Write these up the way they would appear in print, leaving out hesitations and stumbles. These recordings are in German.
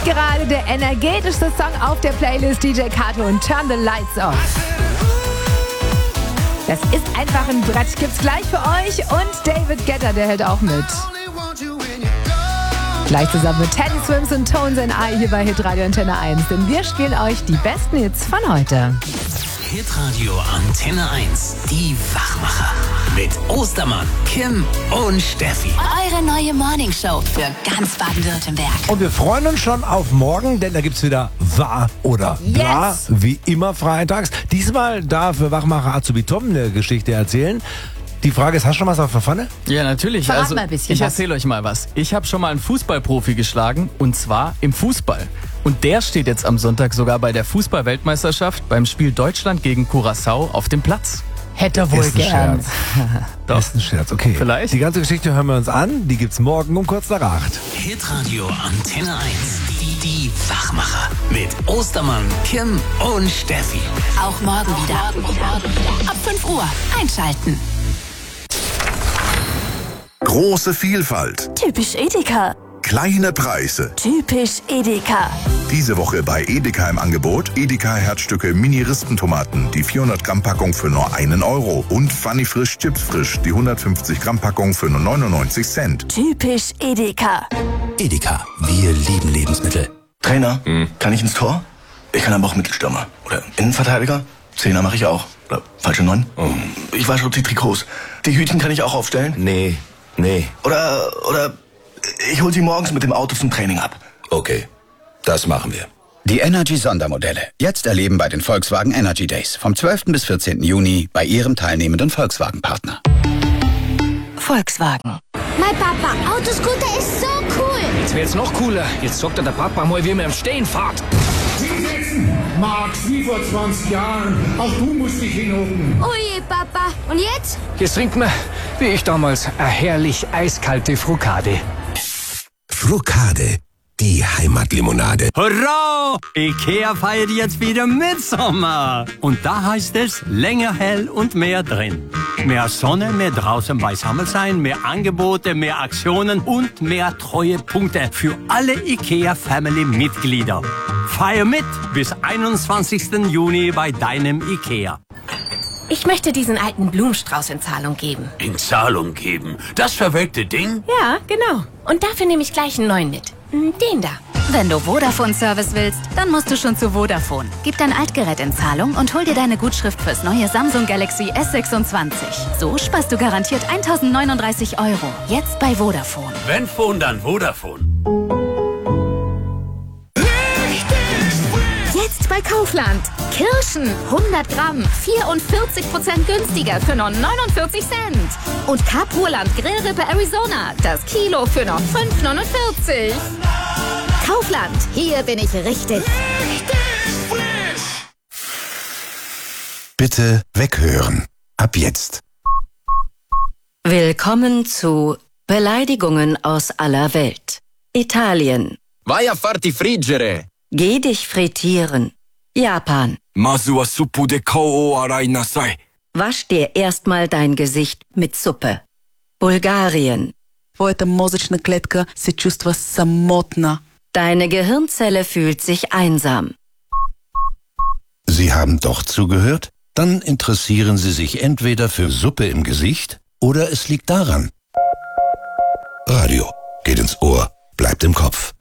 mich gerade der energetischste Song auf der Playlist DJ Kato und Turn the Lights Off. Das ist einfach ein Brett. Gibt's gleich für euch und David Guetta, der hält auch mit. Gleich zusammen mit Teddy Swims und Tones and I hier bei Hitradio Antenne 1. Denn wir spielen euch die besten Hits von heute. Hitradio Antenne 1, die Wachmacher. Mit Ostermann, Kim und Steffi. Eure neue Morningshow für ganz Baden-Württemberg. Und wir freuen uns schon auf morgen, denn da gibt's wieder Wahr oder Bla, wie immer freitags. Diesmal darf Wachmacher Azubi Tom eine Geschichte erzählen. Die Frage ist, hast du schon was auf der Pfanne? Ja, natürlich. Verrat mal ein bisschen ich erzähle euch mal was. Ich habe schon mal einen Fußballprofi geschlagen, und zwar im Fußball. Und der steht jetzt am Sonntag sogar bei der Fußball-Weltmeisterschaft beim Spiel Deutschland gegen Curaçao auf dem Platz. Hätte er wohl Ist ein gern. Scherz. Doch. Ist ein Scherz, okay. Vielleicht. Die ganze Geschichte hören wir uns an. Die gibt's morgen um kurz nach 8. Hitradio Antenne 1, die Wachmacher. Mit Ostermann, Kim und Steffi. Auch morgen wieder. Ab 5 Uhr einschalten. Große Vielfalt, Typisch Edeka. kleine Preise. Typisch Edeka. Diese Woche bei Edeka im Angebot Edeka Herzstücke Mini-Rispentomaten, die 400 Gramm Packung für nur 1 Euro und Funny Frisch Chips Frisch, die 150 Gramm Packung für nur 99 Cent. Typisch Edeka. Edeka, wir lieben Lebensmittel. Trainer, kann ich ins Tor? Ich kann aber auch Mittelstürmer. Oder Innenverteidiger? Zehner mache ich auch. Oder falsche 9? Ich wasche die Trikots. Die Hütchen kann ich auch aufstellen? Nee. Oder ich hol sie morgens mit dem Auto zum Training ab. Okay, das machen wir. Die Energy-Sondermodelle. Jetzt erleben bei den Volkswagen Energy Days. Vom 12. bis 14. Juni bei Ihrem teilnehmenden Volkswagen-Partner. Volkswagen. Mein Papa, Autoscooter ist so cool. Das wäre jetzt noch cooler. Jetzt sagt der Papa mal, wie man im Stehen fährt. Max, wie vor 20 Jahren. Auch du musst dich hinhocken. Oje, Papa. Und jetzt? Jetzt trinkt man, wie ich damals, eine herrlich eiskalte Frukade. Frukade, die Heimatlimonade. Hurra! Ikea feiert jetzt wieder Mitsommer. Und da heißt es, länger hell und mehr drin. Mehr Sonne, mehr draußen beisammen sein, mehr Angebote, mehr Aktionen und mehr Treuepunkte für alle Ikea-Family-Mitglieder. Feier mit bis 21. Juni bei deinem Ikea. Ich möchte diesen alten Blumenstrauß in Zahlung geben. In Zahlung geben? Das verwelkte Ding? Ja, genau. Und dafür nehme ich gleich einen neuen mit. Den da. Wenn du Vodafone-Service willst, dann musst du schon zu Vodafone. Gib dein Altgerät in Zahlung und hol dir deine Gutschrift fürs neue Samsung Galaxy S26. So sparst du garantiert 1.039 €. Jetzt bei Vodafone. Wenn Phone, dann Vodafone. Jetzt bei Kaufland. Kirschen, 100 Gramm, 44% günstiger für nur 49 Cent. Und Kapurland Grillrippe Arizona, das Kilo für noch 5,49. Kaufland, hier bin ich richtig. Bitte weghören. Ab jetzt. Willkommen zu Beleidigungen aus aller Welt. Italien. Vai a farti friggere. Geh dich frittieren. Japan. Masu wa suppu de kou o arai nasai. Wasch dir erstmal dein Gesicht mit Suppe. Bulgarien. Твоята мозъчна клетка се чувства самотна. Deine Gehirnzelle fühlt sich einsam. Sie haben doch zugehört? Dann interessieren Sie sich entweder für Suppe im Gesicht oder es liegt daran. Radio geht ins Ohr, bleibt im Kopf.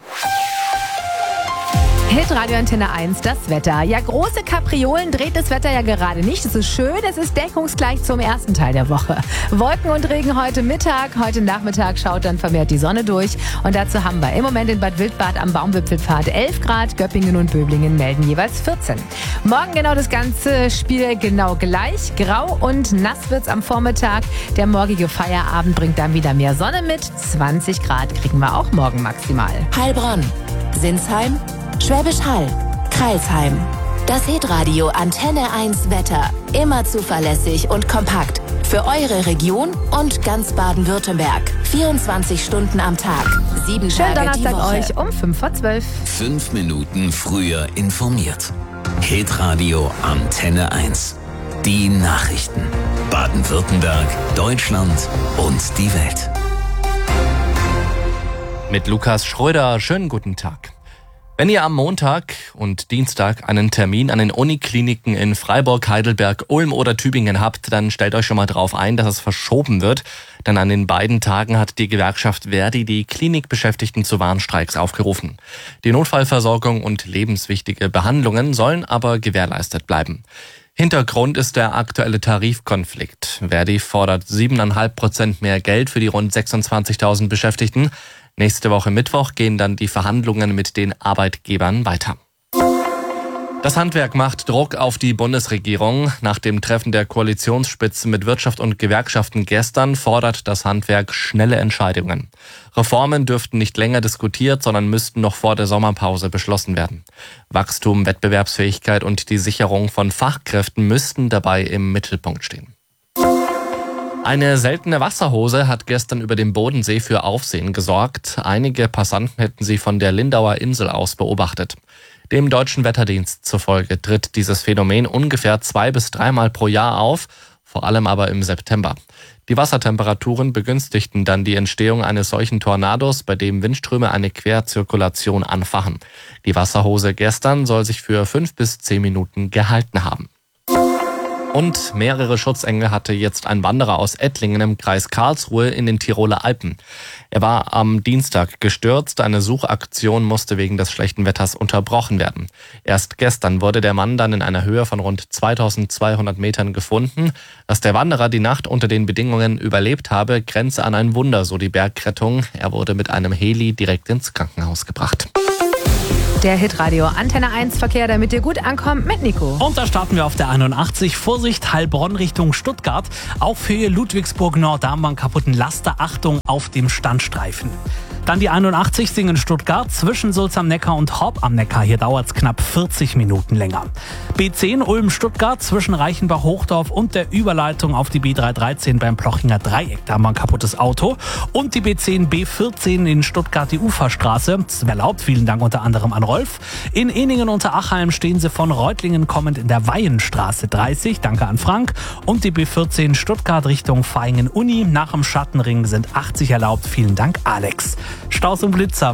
Hitradio Antenne 1, das Wetter. Ja, große Kapriolen dreht das Wetter ja gerade nicht. Es ist schön, es ist deckungsgleich zum ersten Teil der Woche. Wolken und Regen heute Mittag, heute Nachmittag schaut dann vermehrt die Sonne durch. Und dazu haben wir im Moment in Bad Wildbad am Baumwipfelpfad 11 Grad, Göppingen und Böblingen melden jeweils 14. Morgen genau das ganze Spiel genau gleich. Grau und nass wird's am Vormittag. Der morgige Feierabend bringt dann wieder mehr Sonne mit. 20 Grad kriegen wir auch morgen maximal. Heilbronn, Sinsheim, Schwäbisch Hall, Crailsheim. Das Hitradio Antenne 1 Wetter. Immer zuverlässig und kompakt. Für eure Region und ganz Baden-Württemberg. 24 Stunden am Tag. 7 Schönen Tage die Donnerstag Woche. euch um 5:12. 5 Minuten früher informiert. Hitradio Antenne 1. Die Nachrichten. Baden-Württemberg, Deutschland und die Welt. Mit Lukas Schröder, schönen guten Tag. Wenn ihr am Montag und Dienstag einen Termin an den Unikliniken in Freiburg, Heidelberg, Ulm oder Tübingen habt, dann stellt euch schon mal drauf ein, dass es verschoben wird. Denn an den beiden Tagen hat die Gewerkschaft Verdi die Klinikbeschäftigten zu Warnstreiks aufgerufen. Die Notfallversorgung und lebenswichtige Behandlungen sollen aber gewährleistet bleiben. Hintergrund ist der aktuelle Tarifkonflikt. Verdi fordert 7,5% mehr Geld für die rund 26.000 Beschäftigten. Nächste Woche Mittwoch gehen dann die Verhandlungen mit den Arbeitgebern weiter. Das Handwerk macht Druck auf die Bundesregierung. Nach dem Treffen der Koalitionsspitze mit Wirtschaft und Gewerkschaften gestern fordert das Handwerk schnelle Entscheidungen. Reformen dürften nicht länger diskutiert, sondern müssten noch vor der Sommerpause beschlossen werden. Wachstum, Wettbewerbsfähigkeit und die Sicherung von Fachkräften müssten dabei im Mittelpunkt stehen. Eine seltene Wasserhose hat gestern über dem Bodensee für Aufsehen gesorgt. Einige Passanten hätten sie von der Lindauer Insel aus beobachtet. Dem Deutschen Wetterdienst zufolge tritt dieses Phänomen ungefähr 2- bis 3-mal pro Jahr auf, vor allem aber im September. Die Wassertemperaturen begünstigten dann die Entstehung eines solchen Tornados, bei dem Windströme eine Querzirkulation anfachen. Die Wasserhose gestern soll sich für 5 bis 10 Minuten gehalten haben. Und mehrere Schutzengel hatte jetzt ein Wanderer aus Ettlingen im Kreis Karlsruhe in den Tiroler Alpen. Er war am Dienstag gestürzt. Eine Suchaktion musste wegen des schlechten Wetters unterbrochen werden. Erst gestern wurde der Mann dann in einer Höhe von rund 2200 Metern gefunden. Dass der Wanderer die Nacht unter den Bedingungen überlebt habe, grenze an ein Wunder, so die Bergrettung. Er wurde mit einem Heli direkt ins Krankenhaus gebracht. Der Hitradio Antenne 1 Verkehr, damit ihr gut ankommt, mit Nico. Und da starten wir auf der 81. Vorsicht, Heilbronn Richtung Stuttgart. Auch für Ludwigsburg Nord, da haben wir einen kaputten Laster. Achtung auf dem Standstreifen. Dann die 81 Singen-Stuttgart zwischen Sulz am Neckar und Horb am Neckar. Hier dauert es knapp 40 Minuten länger. B10 Ulm-Stuttgart zwischen Reichenbach-Hochdorf und der Überleitung auf die B313 beim Plochinger Dreieck. Da haben wir ein kaputtes Auto. Und die B10 B14 in Stuttgart die Uferstraße. Das wäre erlaubt. Vielen Dank unter anderem an Rolf. In Eningen unter Achalm stehen sie von Reutlingen kommend in der Weihenstraße 30. Danke an Frank. Und die B14 Stuttgart Richtung Vaihingen-Uni. Nach dem Schattenring sind 80 erlaubt. Vielen Dank, Alex. Staus und Blitzer.